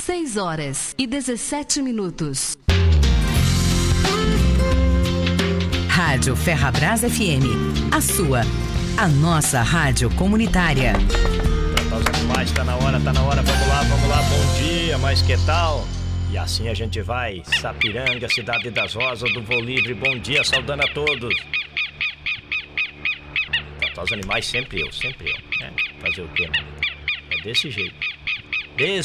6h17. Rádio Ferrabras FM, a sua, a nossa rádio comunitária. Tratar os animais, tá na hora, vamos lá, bom dia, mas que tal? E assim a gente vai, Sapiranga, Cidade das Rosas, do Voo Livre, bom dia, saudando a todos. Tratar os animais sempre eu, né? Fazer o quê, né? É desse